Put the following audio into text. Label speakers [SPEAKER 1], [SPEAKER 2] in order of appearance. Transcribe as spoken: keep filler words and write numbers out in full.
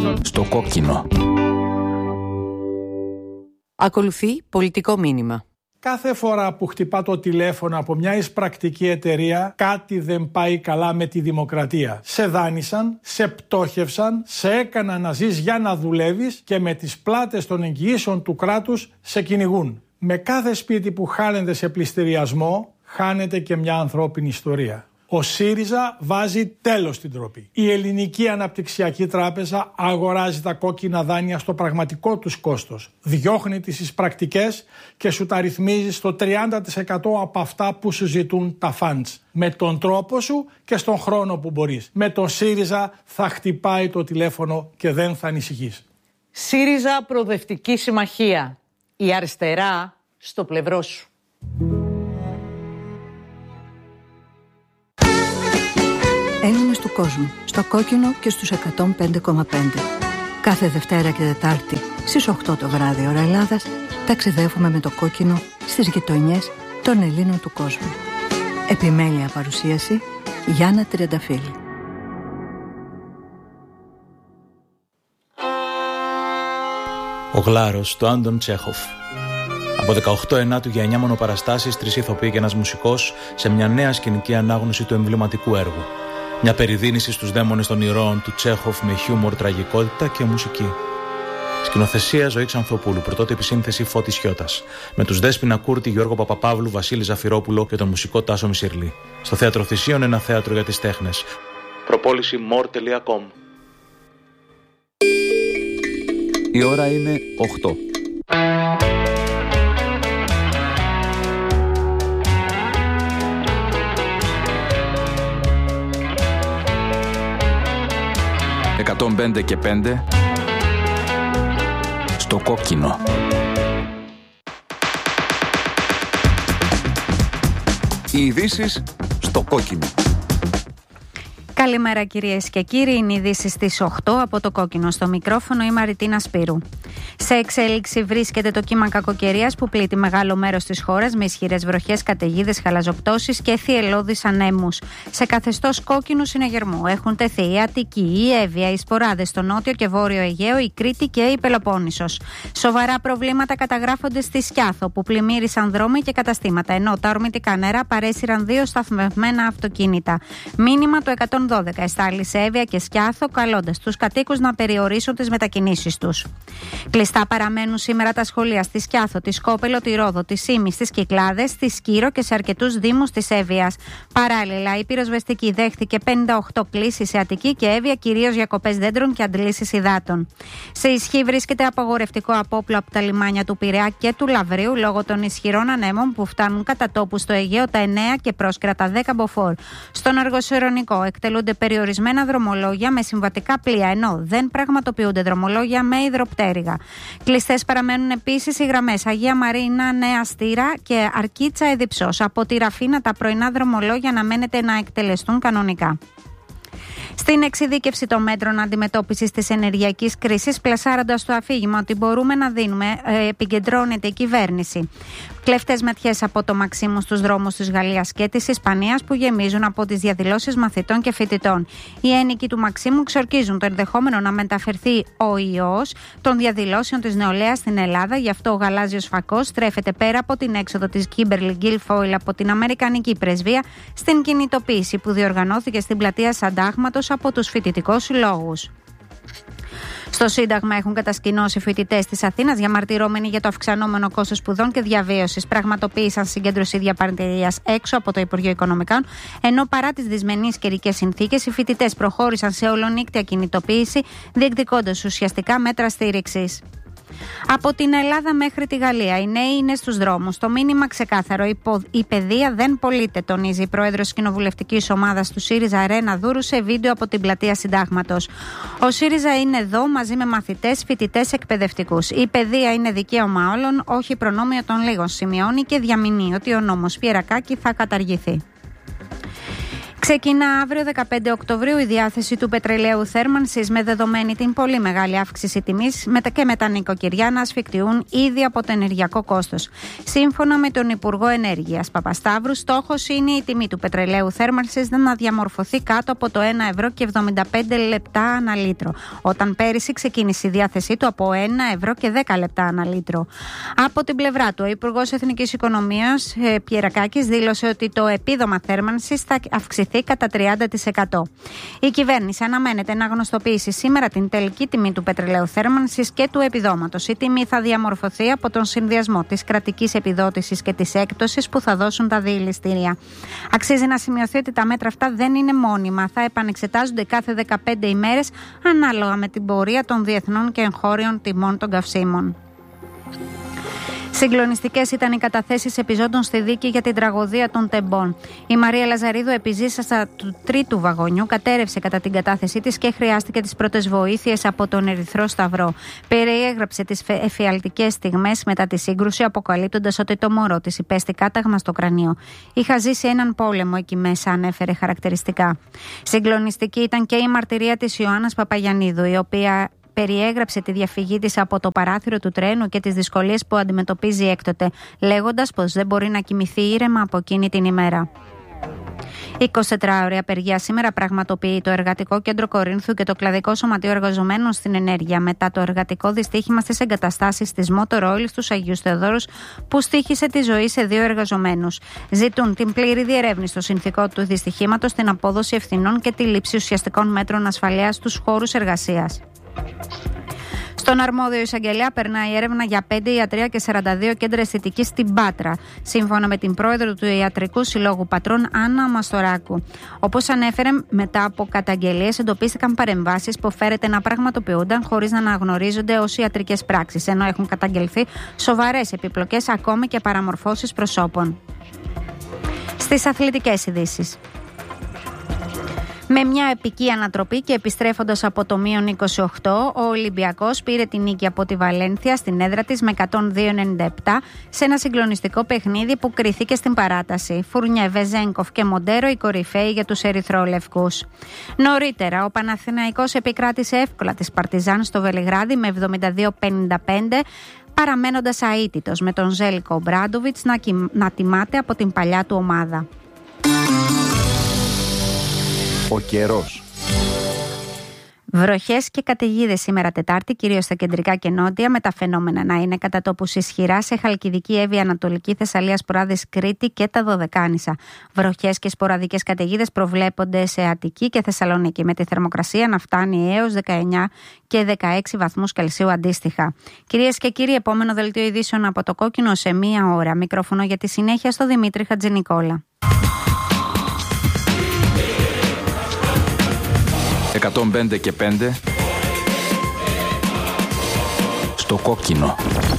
[SPEAKER 1] Στο κόκκινο.
[SPEAKER 2] Ακολουθεί πολιτικό μήνυμα.
[SPEAKER 3] Κάθε φορά που χτυπά το τηλέφωνο από μια εισπρακτική εταιρεία, κάτι δεν πάει καλά με τη δημοκρατία. Σε δάνεισαν, σε πτώχευσαν, σε έκαναν να ζεις για να δουλεύεις και με τις πλάτες των εγγυήσεων του κράτους σε κυνηγούν. Με κάθε σπίτι που χάνεται σε πληστηριασμό, χάνεται και μια ανθρώπινη ιστορία. Ο ΣΥΡΙΖΑ βάζει τέλος στην ντροπή. Η Ελληνική Αναπτυξιακή Τράπεζα αγοράζει τα κόκκινα δάνεια στο πραγματικό τους κόστος. Διώχνει τις εισπρακτικές και σου τα ρυθμίζει στο τριάντα τοις εκατό από αυτά που σου ζητούν τα φαντς. Με τον τρόπο σου και στον χρόνο που μπορείς. Με τον ΣΥΡΙΖΑ θα χτυπάει το τηλέφωνο και δεν θα ανησυχείς.
[SPEAKER 2] ΣΥΡΙΖΑ Προοδευτική Συμμαχία. Η αριστερά στο πλευρό σου.
[SPEAKER 4] Έλληνες του κόσμου, στο κόκκινο και στους εκατόν πέντε κόμμα πέντε. Κάθε Δευτέρα και Τετάρτη στις οκτώ το βράδυ ώρα Ελλάδας ταξιδεύουμε με το κόκκινο στις γειτονιές των Ελλήνων του κόσμου. Επιμέλεια παρουσίαση Γιάννα Τριανταφύλλου.
[SPEAKER 5] Ο Γλάρος του Άντων Τσέχοφ. Από δεκαοκτώ ενάτου για εννιά μονοπαραστάσεις, τρεις ηθοποιοί και ένας μουσικός σε μια νέα σκηνική ανάγνωση του εμβληματικού έργου. Μια περιδίνηση στους δαίμονες των ηρώων του Τσέχοφ με χιούμορ, τραγικότητα και μουσική. Σκηνοθεσία Ζωή Ξανθοπούλου, πρωτότυπη σύνθεση Φώτης Χιώτας. Με τους Δέσποινα Κούρτη, Γιώργο Παπαπαύλου, Βασίλη Ζαφυρόπουλο και τον μουσικό Τάσο Μισιρλή. Στο Θέατρο Θησίων, ένα θέατρο για τις τέχνες. Προπόληση μορ τελεία κομ.
[SPEAKER 1] Η ώρα είναι οκτώ. εκατόν πέντε και πέντε στο κόκκινο. Οι ειδήσεις στο κόκκινο.
[SPEAKER 6] Καλημέρα κυρίες και κύριοι, είναι οι ειδήσεις στις οκτώ από το κόκκινο. Στο μικρόφωνο η Μαριτίνα Σπύρου. Σε εξέλιξη βρίσκεται το κύμα κακοκαιρίας που πλήττει μεγάλο μέρος της χώρας με ισχυρές βροχές, καταιγίδες, χαλαζοπτώσεις και θυελλώδεις ανέμους. Σε καθεστώς κόκκινου συναγερμού έχουν τεθεί η Αττική, η Εύβοια, οι Σποράδες στο νότιο και βόρειο Αιγαίο, η Κρήτη και η Πελοπόννησος. Σοβαρά προβλήματα καταγράφονται στη Σκιάθο που πλημμύρισαν δρόμοι και καταστήματα, ενώ τα ορμητικά νερά παρέσυραν δύο σταθμευμένα αυτοκίνητα. Μήνυμα του εκατόν δώδεκα εστάλει σε Εύβοια και Σκιάθο, καλώντας τους κατοίκους να περιορίσουν τις μετακινήσεις τους. Κλειστά παραμένουν σήμερα τα σχολεία στη Σκιάθο, τη Σκόπελο, τη Ρόδο, τη Σύμη, στις Κυκλάδες, στη Σκύρο και σε αρκετούς δήμους της Εύβοιας. Παράλληλα, η πυροσβεστική δέχτηκε πενήντα οκτώ κλήσεις σε Αττική και Εύβοια, κυρίως διακοπές δέντρων και αντλήσεις υδάτων. Σε ισχύ βρίσκεται απαγορευτικό απόπλο από τα λιμάνια του Πειραιά και του Λαβρίου λόγω των ισχυρών ανέμων που φτάνουν κατά τόπου στο Αιγαίο τα εννέα και πρόσκαιρα τα δέκα μποφόρ. Στον Αργοσυρονικό εκτελούνται περιορισμένα δρομολόγια με συμβατικά πλοία, ενώ δεν πραγματοποιούνται δρομολόγια με υδροπτέρυγα. Κλειστές παραμένουν επίσης οι γραμμές Αγία Μαρίνα, Νέα Στήρα και Αρκίτσα Εδιψός. Από τη Ραφίνα τα πρωινά δρομολόγια αναμένεται να εκτελεστούν κανονικά. Στην εξειδίκευση των μέτρων αντιμετώπισης της ενεργειακής κρίσης, πλασάροντας το αφήγημα ότι μπορούμε να δίνουμε, ε, επικεντρώνεται η κυβέρνηση. Κλέφτες ματιές από το Μαξίμου στους δρόμους της Γαλλίας και της Ισπανίας που γεμίζουν από τις διαδηλώσεις μαθητών και φοιτητών. Οι ένοικοι του Μαξίμου ξορκίζουν το ενδεχόμενο να μεταφερθεί ο ιός των διαδηλώσεων της νεολαίας στην Ελλάδα. Γι' αυτό ο γαλάζιος φακός στρέφεται πέρα από την έξοδο της Κίμπερλι Γκίλφοιλ από την Αμερικανική Πρεσβεία στην κινητοποίηση που διοργανώθηκε στην πλατεία Σαντάγματος από τους φοιτητικούς συλλόγους. Στο Σύνταγμα έχουν κατασκηνώσει φοιτητές της Αθήνας, διαμαρτυρόμενοι για το αυξανόμενο κόστος σπουδών και διαβίωσης. Πραγματοποίησαν συγκέντρωση διαμαρτυρίας έξω από το Υπουργείο Οικονομικών, ενώ παρά τις δυσμενείς καιρικές συνθήκες, οι φοιτητές προχώρησαν σε ολονύκτια κινητοποίηση, διεκδικώντας ουσιαστικά μέτρα στήριξης. Από την Ελλάδα μέχρι τη Γαλλία, οι νέοι είναι στους δρόμους. Το μήνυμα ξεκάθαρο: η παιδεία δεν πωλείται, τονίζει η πρόεδρος κοινοβουλευτικής ομάδας του ΣΥΡΙΖΑ, Ρένα Δούρου, σε βίντεο από την πλατεία Συντάγματος. Ο ΣΥΡΙΖΑ είναι εδώ μαζί με μαθητές, φοιτητές, εκπαιδευτικούς. Η παιδεία είναι δικαίωμα όλων, όχι προνόμιο των λίγων, σημειώνει και διαμηνεί ότι ο νόμος Πιερακάκη θα καταργηθεί. Ξεκινά αύριο δεκαπέντε Οκτωβρίου η διάθεση του πετρελαίου θέρμανσης με δεδομένη την πολύ μεγάλη αύξηση τιμής και με τα νοικοκυριά να ασφικτιούν ήδη από το ενεργειακό κόστος. Σύμφωνα με τον Υπουργό Ενέργειας Παπασταύρου, στόχος είναι η τιμή του πετρελαίου θέρμανσης να διαμορφωθεί κάτω από το ένα ευρώ και εβδομήντα πέντε λεπτά ανά λίτρο, όταν πέρυσι ξεκίνησε η διάθεσή του από ένα ευρώ και δέκα λεπτά ανά λίτρο. Από την πλευρά του, ο Υπουργός Εθνικής Οικονομίας Πιερακάκης δήλωσε ότι το επίδομα θέρμανσης θα αυξηθεί κατά τριάντα τοις εκατό. Η κυβέρνηση αναμένεται να γνωστοποιήσει σήμερα την τελική τιμή του πετρελαίου θέρμανσης και του επιδόματος. Η τιμή θα διαμορφωθεί από τον συνδυασμό της κρατικής επιδότησης και της έκπτωσης που θα δώσουν τα διελιστήρια. Αξίζει να σημειωθεί ότι τα μέτρα αυτά δεν είναι μόνιμα. Θα επανεξετάζονται κάθε δεκαπέντε ημέρες ανάλογα με την πορεία των διεθνών και εγχώριων τιμών των καυσίμων. Συγκλονιστικές ήταν οι καταθέσεις επιζώντων στη δίκη για την τραγωδία των Τεμπών. Η Μαρία Λαζαρίδου, επιζήσασα του τρίτου βαγονιού, κατέρευσε κατά την κατάθεσή της και χρειάστηκε τις πρώτες βοήθειες από τον Ερυθρό Σταυρό. Περιέγραψε τις εφιαλτικές στιγμές μετά τη σύγκρουση, αποκαλύπτοντας ότι το μωρό της υπέστη κάταγμα στο κρανίο. Είχα ζήσει έναν πόλεμο εκεί μέσα, ανέφερε χαρακτηριστικά. Συγκλονιστική ήταν και η μαρτυρία της Ιωάννας Παπαγιαννίδου, η οποία περιέγραψε τη διαφυγή της από το παράθυρο του τρένου και τις δυσκολίες που αντιμετωπίζει έκτοτε, λέγοντας πως δεν μπορεί να κοιμηθεί ήρεμα από εκείνη την ημέρα. εικοσιτετράωρη απεργία σήμερα πραγματοποιεί το Εργατικό Κέντρο Κορίνθου και το Κλαδικό Σωματείο Εργαζομένων στην Ενέργεια μετά το εργατικό δυστύχημα στις εγκαταστάσεις της Motor Oil στους Αγίους Θεοδόρους που στοίχησε τη ζωή σε δύο εργαζομένους. Ζητούν την πλήρη διερεύνηση στο συνθηκό του δυστυχήματος, την απόδοση ευθυνών και τη λήψη ουσιαστικών μέτρων ασφαλείας στους χώρους εργασίας. Στον αρμόδιο εισαγγελέα περνάει έρευνα για πέντε ιατρεία και σαράντα δύο κέντρα αισθητικής στην Πάτρα, σύμφωνα με την πρόεδρο του Ιατρικού Συλλόγου Πατρών, Άννα Μαστοράκου. Όπως ανέφερε, μετά από καταγγελίες εντοπίστηκαν παρεμβάσεις που φέρεται να πραγματοποιούνταν χωρίς να αναγνωρίζονται ως ιατρικές πράξεις, ενώ έχουν καταγγελθεί σοβαρές επιπλοκές, ακόμη και παραμορφώσεις προσώπων. Στις αθλητικές ειδήσεις. Με μια επική ανατροπή και επιστρέφοντας από το μείον είκοσι οκτώ, ο Ολυμπιακός πήρε την νίκη από τη Βαλένθια στην έδρα της με εκατόν δύο ενενήντα επτά σε ένα συγκλονιστικό παιχνίδι που κρίθηκε στην παράταση. Φουρνιέ, Βεζέγκοφ και Μοντέρο οι κορυφαίοι για τους ερυθρόλευκους. Νωρίτερα, ο Παναθηναϊκός επικράτησε εύκολα της Παρτιζάν στο Βελιγράδι με εβδομήντα δύο πενήντα πέντε, παραμένοντας αίτητος, με τον Ζέλικο Μπράντοβιτς να, να τιμάται από την παλιά του ομάδα.
[SPEAKER 1] Ο καιρός.
[SPEAKER 6] Βροχές και καταιγίδες σήμερα Τετάρτη, κυρίως στα κεντρικά και νότια, με τα φαινόμενα να είναι κατά τόπους ισχυρά σε Χαλκιδική, Εύβοια, Ανατολική Θεσσαλία, Σποράδες, Κρήτη και τα Δωδεκάνησα. Βροχές και σποραδικές καταιγίδες προβλέπονται σε Αττική και Θεσσαλονίκη, με τη θερμοκρασία να φτάνει έως δεκαεννιά και δεκαέξι βαθμούς Κελσίου αντίστοιχα. Κυρίες και κύριοι, επόμενο δελτίο ειδήσεων από το Κόκκινο σε μία ώρα. Μικρόφωνο για τη συνέχεια στο Δημήτρη Χατζηνικόλα.
[SPEAKER 1] εκατόν πέντε και πέντε στο Κόκκινο.